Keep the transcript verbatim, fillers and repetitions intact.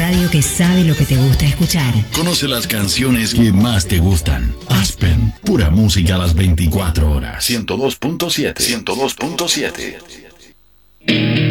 radio que sabe lo que te gusta escuchar. Conoce las canciones que más te gustan. Aspen, pura música a las veinticuatro horas. ciento dos punto siete. ciento dos punto siete.